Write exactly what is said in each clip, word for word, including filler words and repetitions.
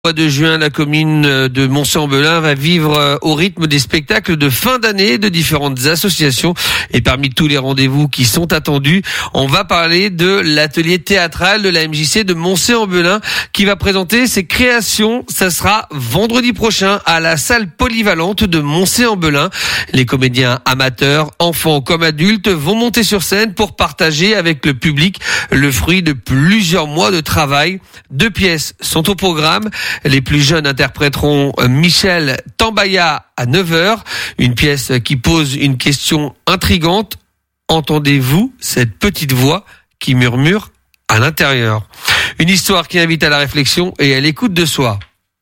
Au mois de juin, la commune de Moncey-en-Belin va vivre au rythme des spectacles de fin d'année de différentes associations. Et parmi tous les rendez-vous qui sont attendus, on va parler de l'atelier théâtral de la M J C de Moncey-en-Belin qui va présenter ses créations. Ça sera vendredi prochain à la salle polyvalente de Moncey-en-Belin. Les comédiens amateurs, enfants comme adultes, vont monter sur scène pour partager avec le public le fruit de plusieurs mois de travail. Deux pièces sont au programme. Les plus jeunes interpréteront Michel Tambaya à neuf heures, une pièce qui pose une question intrigante. Entendez-vous cette petite voix qui murmure à l'intérieur? Une histoire qui invite à la réflexion et à l'écoute de soi.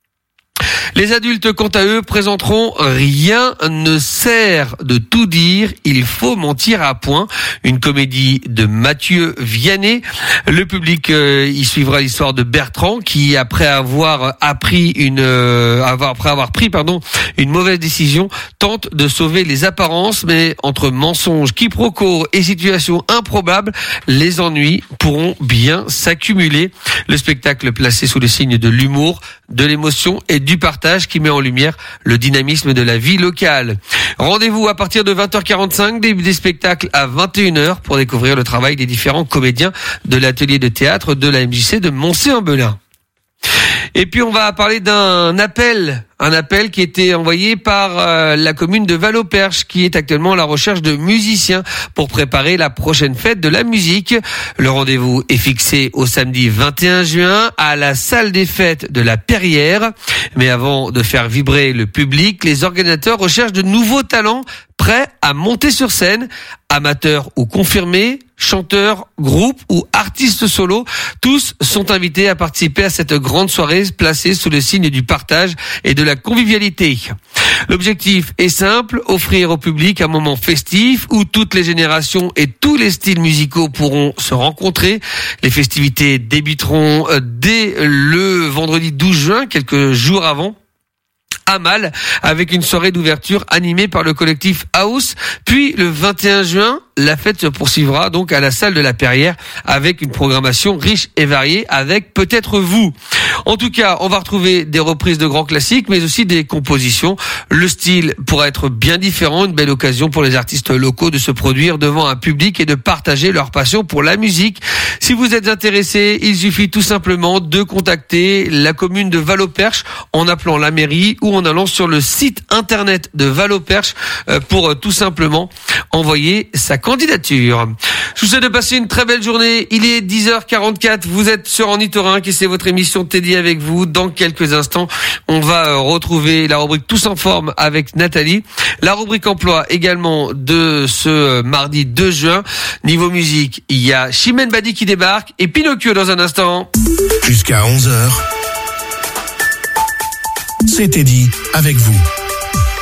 Les adultes, quant à eux, présenteront Rien ne sert de tout dire, il faut mentir à point. Une comédie de Mathieu Vianney. Le public euh, y suivra l'histoire de Bertrand qui, après avoir appris une, euh, avoir, après avoir pris, pardon, une mauvaise décision, tente de sauver les apparences, mais entre mensonges, quiproquos et situations improbables, les ennuis pourront bien s'accumuler. Le spectacle placé sous le signe de l'humour, de l'émotion et du partage qui met en lumière le dynamisme de la vie locale. Rendez-vous à partir de vingt heures quarante-cinq, début des spectacles à vingt et une heures pour découvrir le travail des différents comédiens de l'atelier de théâtre de la M J C de Moncey-en-Belin. Et puis on va parler d'un appel, un appel qui a été envoyé par euh, la commune de Val-au-Perche qui est actuellement à la recherche de musiciens pour préparer la prochaine fête de la musique. Le rendez-vous est fixé au samedi vingt et un juin à la salle des fêtes de la Perrière. Mais avant de faire vibrer le public, les organisateurs recherchent de nouveaux talents prêts à monter sur scène, amateurs ou confirmés, chanteurs, groupes ou artistes solos, tous sont invités à participer à cette grande soirée placée sous le signe du partage et de la convivialité. L'objectif est simple, offrir au public un moment festif où toutes les générations et tous les styles musicaux pourront se rencontrer. Les festivités débuteront dès le vendredi douze juin, quelques jours avant, à Mal, avec une soirée d'ouverture animée par le collectif House. Puis le vingt et un juin, la fête se poursuivra donc à la salle de la Perrière avec une programmation riche et variée avec peut-être vous. En tout cas, on va retrouver des reprises de grands classiques mais aussi des compositions. Le style pourra être bien différent, une belle occasion pour les artistes locaux de se produire devant un public et de partager leur passion pour la musique. Si vous êtes intéressé, il suffit tout simplement de contacter la commune de Val-au-Perche en appelant la mairie ou en allant sur le site internet de Val-au-Perche pour tout simplement envoyer sa candidature. Je vous souhaite de passer une très belle journée. Il est dix heures quarante-quatre. Vous êtes sur Ornithorynque et c'est votre émission Teddy avec vous. Dans quelques instants, on va retrouver la rubrique Tous en forme avec Nathalie. La rubrique emploi également de ce mardi deux juin. Niveau musique, il y a Chimène Badi qui débarque et Pinocchio dans un instant. Jusqu'à onze heures. C'est Teddy avec vous.